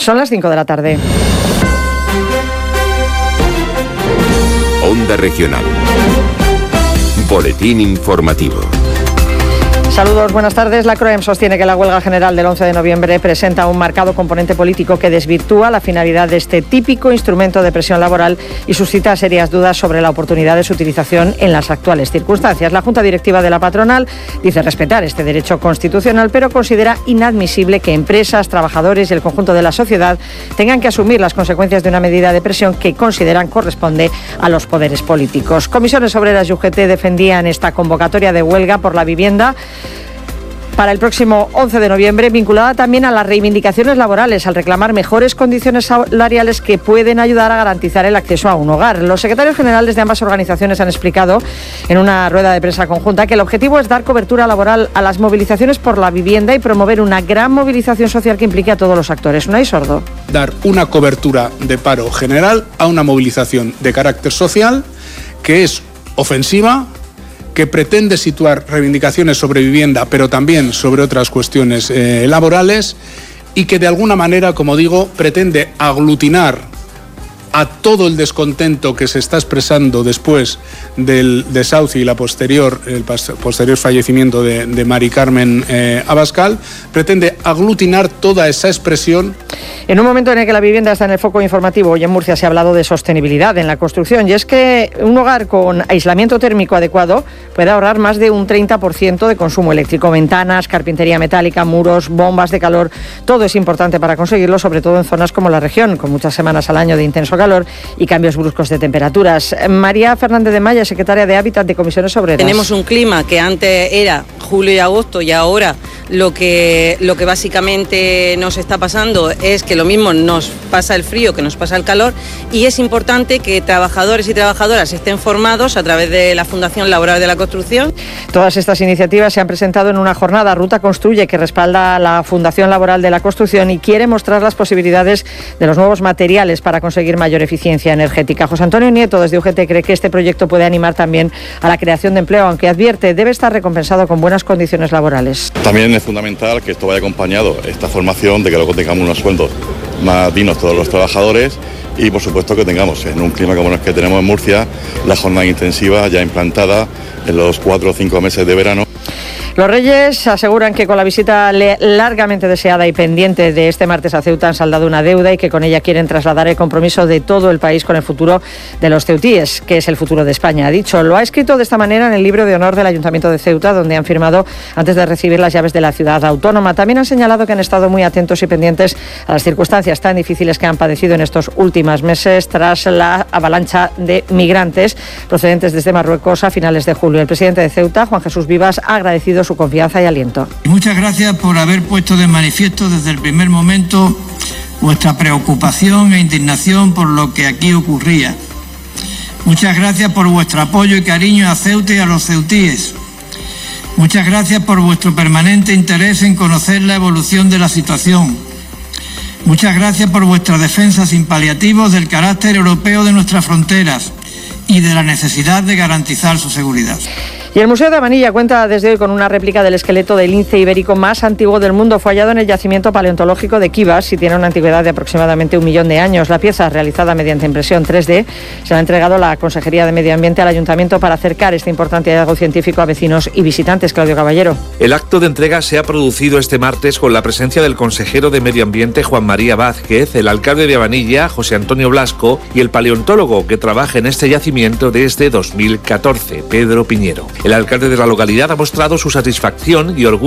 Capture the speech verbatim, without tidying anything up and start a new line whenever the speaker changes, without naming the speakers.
Son las cinco de la tarde.
Onda Regional. Boletín informativo.
Saludos, buenas tardes. La CROEM sostiene que la huelga general del once de noviembre presenta un marcado componente político que desvirtúa la finalidad de este típico instrumento de presión laboral y suscita serias dudas sobre la oportunidad de su utilización en las actuales circunstancias. La Junta Directiva de la patronal dice respetar este derecho constitucional, pero considera inadmisible que empresas, trabajadores y el conjunto de la sociedad tengan que asumir las consecuencias de una medida de presión que consideran corresponde a los poderes políticos. Comisiones Obreras y U G T defendían esta convocatoria de huelga por la vivienda para el próximo once de noviembre, vinculada también a las reivindicaciones laborales, al reclamar mejores condiciones salariales que pueden ayudar a garantizar el acceso a un hogar. Los secretarios generales de ambas organizaciones han explicado en una rueda de prensa conjunta que el objetivo es dar cobertura laboral a las movilizaciones por la vivienda y promover una gran movilización social que implique a todos los actores. Unai Sordo.
Dar una cobertura de paro general a una movilización de carácter social que es ofensiva, que pretende situar reivindicaciones sobre vivienda, pero también sobre otras cuestiones eh, laborales, y que de alguna manera, como digo, pretende aglutinar a todo el descontento que se está expresando después del desahucio y la posterior, el posterior fallecimiento de, de Mari Carmen eh, Abascal, pretende aglutinar toda esa expresión.
En un momento en el que la vivienda está en el foco informativo, hoy en Murcia se ha hablado de sostenibilidad en la construcción, y es que un hogar con aislamiento térmico adecuado puede ahorrar más de un treinta por ciento de consumo eléctrico. Ventanas, carpintería metálica, muros, bombas de calor, todo es importante para conseguirlo, sobre todo en zonas como la región, con muchas semanas al año de intenso calor y cambios bruscos de temperaturas. María Fernández de Maya, secretaria de Hábitat de Comisiones Obreras.
Tenemos un clima que antes era julio y agosto, y ahora lo que, lo que básicamente nos está pasando es que lo mismo nos pasa el frío que nos pasa el calor, y es importante que trabajadores y trabajadoras estén formados a través de la Fundación Laboral de la Construcción.
Todas estas iniciativas se han presentado en una jornada Ruta Construye, que respalda a la Fundación Laboral de la Construcción y quiere mostrar las posibilidades de los nuevos materiales para conseguir mayor eficiencia energética. José Antonio Nieto, desde U G T, cree que este proyecto puede animar también a la creación de empleo, aunque advierte debe estar recompensado con buenas condiciones laborales.
También es fundamental que esto vaya acompañado, esta formación, de que luego tengamos unos sueldos más dignos todos los trabajadores, y por supuesto que tengamos, en un clima como el que tenemos en Murcia, la jornada intensiva ya implantada en los cuatro o cinco meses de verano.
Los Reyes aseguran que con la visita largamente deseada y pendiente de este martes a Ceuta han saldado una deuda y que con ella quieren trasladar el compromiso de todo el país con el futuro de los ceutíes, que es el futuro de España. Ha dicho, lo ha escrito de esta manera en el libro de honor del Ayuntamiento de Ceuta, donde han firmado antes de recibir las llaves de la ciudad autónoma. También han señalado que han estado muy atentos y pendientes a las circunstancias tan difíciles que han padecido en estos últimos meses tras la avalancha de migrantes procedentes desde Marruecos a finales de julio. El presidente de Ceuta, Juan Jesús Vivas, ha agradecido su confianza y aliento.
Muchas gracias por haber puesto de manifiesto desde el primer momento vuestra preocupación e indignación por lo que aquí ocurría. Muchas gracias por vuestro apoyo y cariño a Ceuta y a los ceutíes. Muchas gracias por vuestro permanente interés en conocer la evolución de la situación. Muchas gracias por vuestra defensa sin paliativos del carácter europeo de nuestras fronteras y de la necesidad de garantizar su seguridad.
Y el Museo de Abanilla cuenta desde hoy con una réplica del esqueleto del lince ibérico más antiguo del mundo. Fue hallado en el yacimiento paleontológico de Kivas y tiene una antigüedad de aproximadamente un millón de años. La pieza, realizada mediante impresión tres D, se la ha entregado la Consejería de Medio Ambiente al Ayuntamiento para acercar este importante hallazgo científico a vecinos y visitantes. Claudio Caballero.
El acto de entrega se ha producido este martes con la presencia del consejero de Medio Ambiente, Juan María Vázquez, el alcalde de Abanilla, José Antonio Blasco, y el paleontólogo que trabaja en este yacimiento desde dos mil catorce, Pedro Piñero. El alcalde de la localidad ha mostrado su satisfacción y orgullo